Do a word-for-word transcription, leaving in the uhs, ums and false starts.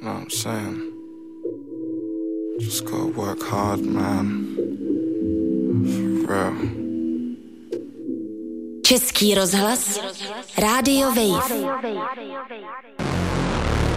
know what I'm saying? Just gotta work hard, man. For real. Český rozhlas, Rádio Wave.